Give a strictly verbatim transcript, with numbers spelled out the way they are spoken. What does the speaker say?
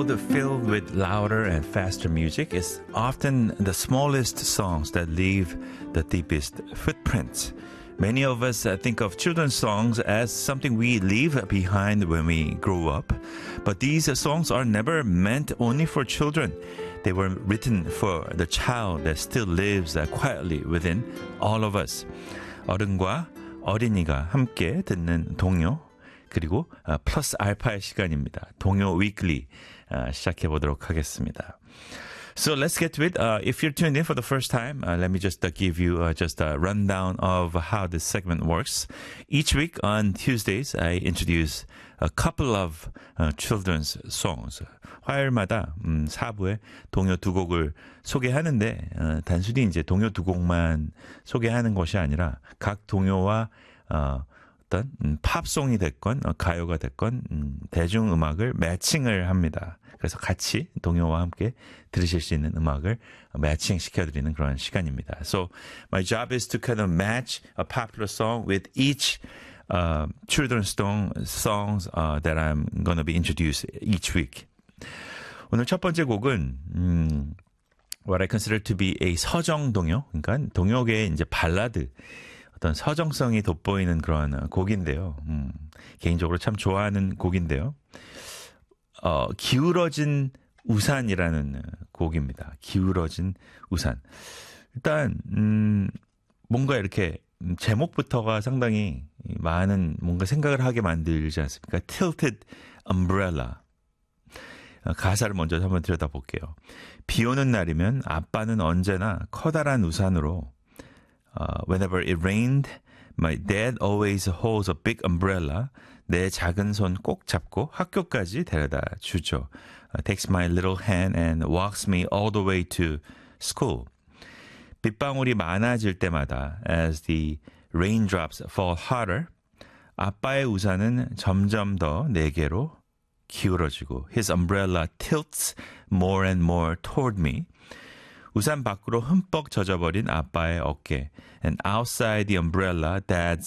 world filled with louder and faster music is often the smallest songs that leave the deepest footprints. Many of us think of children's songs as something we leave behind when we grow up. But these songs are never meant only for children. They were written for the child that still lives quietly within all of us. 어른과 어린이가 함께 듣는 동요, 그리고 플러스 알파의 시간입니다. 동요 위클리 시작해 보도록 하겠습니다. So let's get to it. Uh, if you're tuned in for the first time, uh, let me just uh, give you uh, just a rundown of how this segment works. Each week on Tuesdays, I introduce a couple of uh, children's songs. 화요일마다 음, 사 부에 동요 두 곡을 소개하는데 어, 단순히 이제 동요 두 곡만 소개하는 것이 아니라 각 동요와 어, 어떤 음, 팝송이 됐건 어, 가요가 됐건 음, 대중음악을 매칭을 합니다. 그래서 같이 동요와 함께 들으실 수 있는 음악을 매칭 시켜드리는 그런 시간입니다. So my job is to kind of match a popular song with each uh, children's song, songs uh, that I'm going to be introduced each week. 오늘 첫 번째 곡은 음, what I consider to be a 서정 동요, 그러니까 동요계의 이제 발라드, 어떤 서정성이 돋보이는 그런 곡인데요. 음, 개인적으로 참 좋아하는 곡인데요. 어, 기울어진 우산이라는 곡입니다. 기울어진 우산. 일단 음, 뭔가 이렇게 제목부터가 상당히 많은 뭔가 생각을 하게 만들지 않습니까? Tilted umbrella. 가사를 먼저 한번 들여다볼게요. 비 오는 날이면 아빠는 언제나 커다란 우산으로 uh, Whenever it rained, my dad always holds a big umbrella. 내 작은 손 꼭 잡고 학교까지 데려다 주죠. Uh, takes my little hand and walks me all the way to school. 빗방울이 많아질 때마다 as the raindrops fall harder, 아빠의 우산은 점점 더 내게로 기울어지고 his umbrella tilts more and more toward me. 우산 밖으로 흠뻑 젖어버린 아빠의 어깨 and outside the umbrella, dad's